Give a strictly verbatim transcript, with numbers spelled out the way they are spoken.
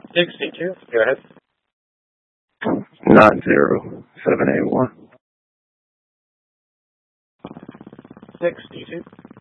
sixty-two. Go ahead. Nine zero seven eight one. sixty-two.